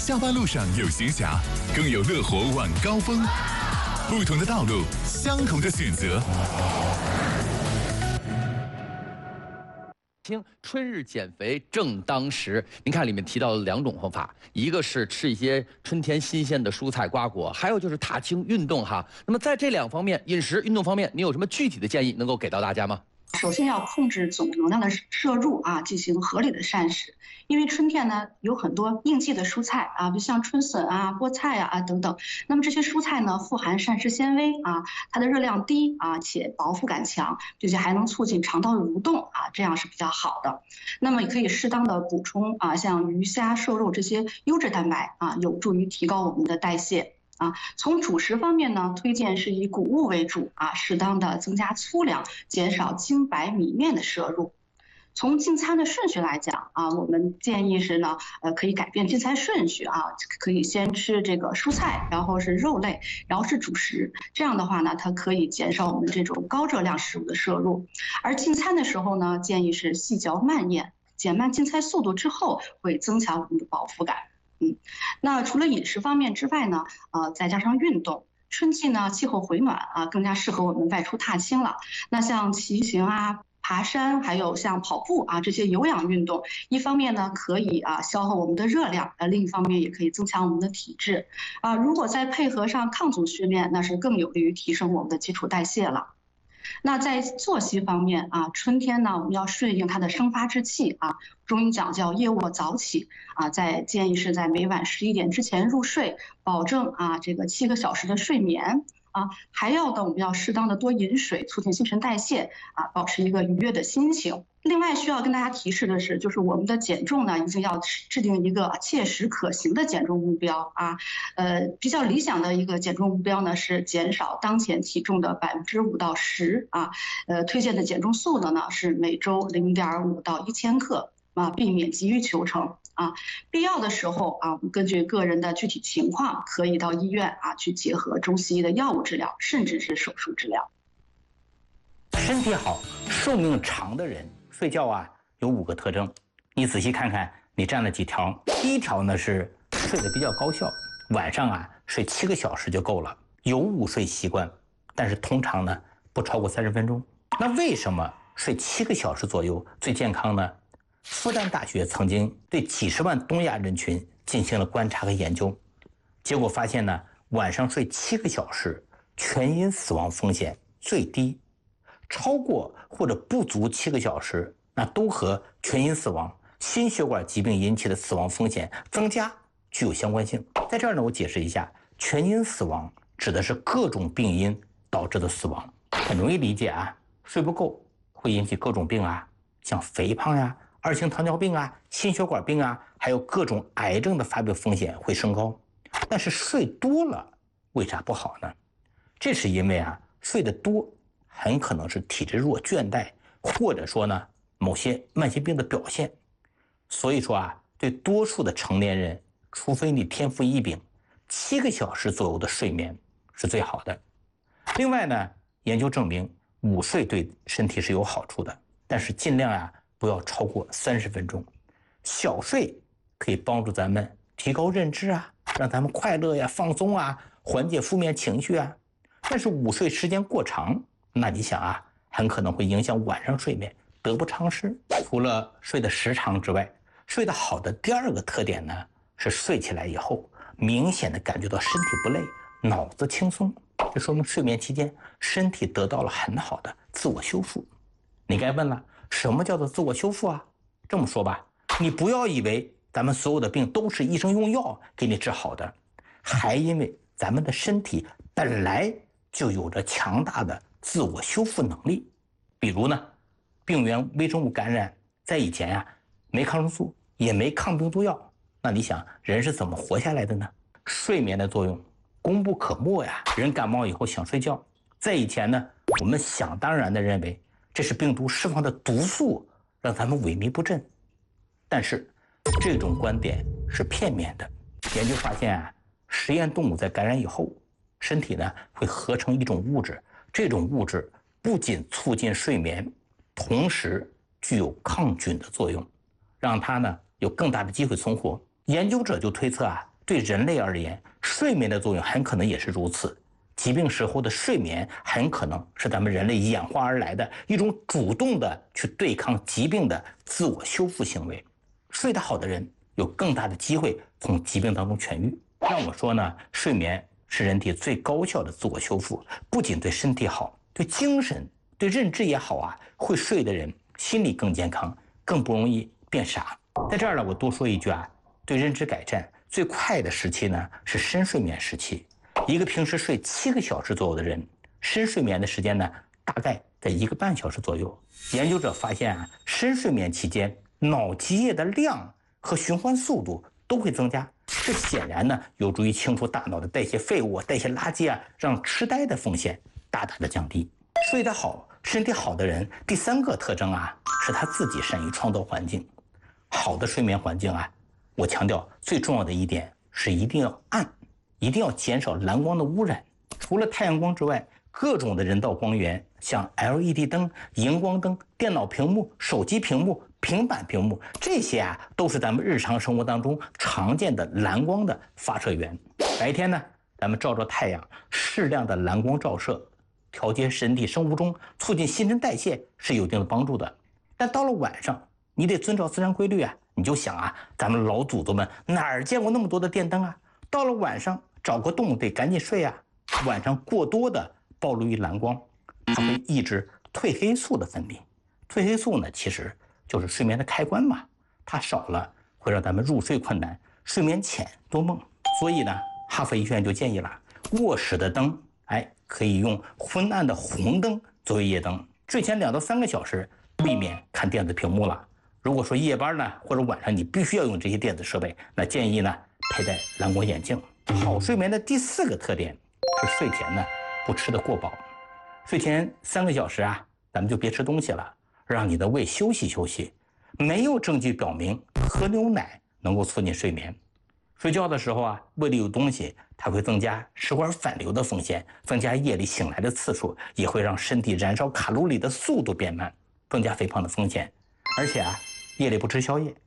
下班路上有闲暇，更有乐活晚高峰。不同的道路，相同的选择。 春日减肥正当时，您看里面提到了2种方法，一个是吃一些春天新鲜的蔬菜瓜果，还有就是踏青运动哈。那么在这2方面，饮食、运动方面，你有什么具体的建议能够给到大家吗？ 首先要控制总能量的摄入啊，进行合理的膳食。因为春天呢有很多应季的蔬菜啊，比如像春笋啊、菠菜啊等等。那么这些蔬菜呢富含膳食纤维啊，它的热量低啊，且饱腹感强，并且还能促进肠道的蠕动啊，这样是比较好的。那么也可以适当的补充啊，像鱼虾瘦肉这些优质蛋白啊，有助于提高我们的代谢。从主食方面呢，推荐是以谷物为主啊，适当的增加粗粮，减少精白米面的摄入。从进餐的顺序来讲啊，我们建议是呢，可以改变进餐顺序啊，可以先吃这个蔬菜，然后是肉类，然后是主食。这样的话呢，它可以减少我们这种高热量食物的摄入。而进餐的时候呢，建议是细嚼慢咽，减慢进餐速度之后，会增强我们的饱腹感。那除了饮食方面之外呢，再加上运动，春季呢气候回暖啊，更加适合我们外出踏青了。那像骑行啊、爬山，还有像跑步啊这些有氧运动，一方面呢可以消耗我们的热量，另一方面也可以增强我们的体质啊。如果再配合上抗阻训练，那是更有利于提升我们的基础代谢了。那在作息方面啊，春天呢，我们要顺应它的生发之气啊。中医讲叫夜卧早起啊，建议是在每晚11点之前入睡，保证这个7个小时的睡眠啊。还要我们要适当的多饮水，促进新陈代谢啊，保持一个愉悦的心情。另外需要跟大家提示的是，就是我们的减重呢，一定要制定一个切实可行的减重目标啊。比较理想的一个减重目标呢是减少当前体重的5%到10%啊。推荐的减重速度呢是每周0.5到1千克啊，避免急于求成啊。必要的时候啊，我们根据个人的具体情况，可以到医院去结合中西医的药物治疗，甚至是手术治疗。 身体好、寿命长的人睡觉有5个特征，你仔细看看，你占了几条？第一条呢是睡得比较高效，晚上睡7个小时就够了，有午睡习惯，但是通常呢不超过30分钟。那为什么睡7个小时左右最健康呢？复旦大学曾经对几十万东亚人群进行了观察和研究，结果发现呢，晚上睡7个小时，全因死亡风险最低。超过或者不足7个小时，那都和全因死亡、心血管疾病引起的死亡风险增加具有相关性。在这儿呢，我解释一下，全因死亡指的是各种病因导致的死亡，很容易理解睡不够会引起各种病像肥胖2型糖尿病心血管病还有各种癌症的发病风险会升高。但是睡多了为啥不好呢？这是因为睡得多很可能是体质弱、倦怠，或者说呢某些慢性病的表现。所以说对多数的成年人，除非你天赋异禀，7个小时左右的睡眠是最好的。另外呢，研究证明午睡对身体是有好处的，但是尽量不要超过30分钟。小睡可以帮助咱们提高认知让咱们快乐放松缓解负面情绪但是午睡时间过长，那你想很可能会影响晚上睡眠，得不偿失。除了睡的时长之外，睡得好的第2个特点呢，是睡起来以后明显的感觉到身体不累，脑子轻松，这说明睡眠期间身体得到了很好的自我修复。你该问了，什么叫做自我修复这么说吧，你不要以为咱们所有的病都是医生用药给你治好的，还因为咱们的身体本来就有着强大的自我修复能力。比如呢，病原微生物感染在以前没抗生素也没抗病毒药，那你想人是怎么活下来的呢？睡眠的作用功不可没人感冒以后想睡觉，在以前呢，我们想当然的认为这是病毒释放的毒素让咱们萎靡不振，但是这种观点是片面的。研究发现实验动物在感染以后，身体呢会合成一种物质，这种物质不仅促进睡眠，同时具有抗菌的作用，让它呢有更大的机会存活。研究者就推测对人类而言，睡眠的作用很可能也是如此。疾病时候的睡眠很可能是咱们人类演化而来的一种主动的去对抗疾病的自我修复行为。睡得好的人有更大的机会从疾病当中痊愈。让我说呢，睡眠是人体最高效的自我修复，不仅对身体好，对精神、对认知也好啊。会睡的人心理更健康，更不容易变傻。在这儿呢，我多说一句啊，对认知改善最快的时期呢是深睡眠时期。一个平时睡7个小时左右的人，深睡眠的时间呢大概在1个半小时左右。研究者发现啊，深睡眠期间脑积液的量和循环速度都会增加，这显然呢有助于清除大脑的代谢废物、代谢垃圾啊，让痴呆的风险大大的降低。睡得好、身体好的人，第3个特征啊是他自己善于创造环境。好的睡眠环境啊，我强调最重要的一点是一定要暗，一定要减少蓝光的污染。除了太阳光之外，各种的人造光源，像 LED 灯、荧光灯、电脑屏幕、手机屏幕、平板屏幕，这些啊都是咱们日常生活当中常见的蓝光的发射源。白天呢，咱们照太阳，适量的蓝光照射，调节身体生物钟，促进新陈代谢是有一定的帮助的。但到了晚上，你得遵照自然规律啊！你就想啊，咱们老祖宗们哪儿见过那么多的电灯啊？到了晚上找个洞得赶紧睡啊！晚上过多的暴露于蓝光，它会抑制褪黑素的分泌。褪黑素呢，其实就是睡眠的开关嘛，它少了会让咱们入睡困难，睡眠浅多梦。所以呢，哈佛医学院就建议了，卧室的灯，可以用昏暗的红灯作为夜灯，睡前2到3个小时避免看电子屏幕了。如果说夜班呢，或者晚上你必须要用这些电子设备，那建议呢佩戴蓝光眼镜。好睡眠的第4个特点是睡前呢不吃得过饱。睡前3个小时啊，咱们就别吃东西了，让你的胃休息休息。没有证据表明喝牛奶能够促进睡眠。睡觉的时候啊，胃里有东西，它会增加食管反流的风险，增加夜里醒来的次数，也会让身体燃烧卡路里的速度变慢，增加肥胖的风险。而且啊，夜里不吃宵夜，